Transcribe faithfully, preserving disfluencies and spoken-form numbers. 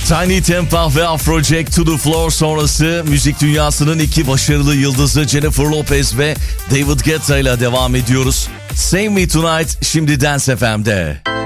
Tiny Tempa ve Afrojack To The Floor sonrası müzik dünyasının iki başarılı yıldızı Jennifer Lopez ve David Guetta ile devam ediyoruz. Save Me Tonight şimdi Dance F M'de.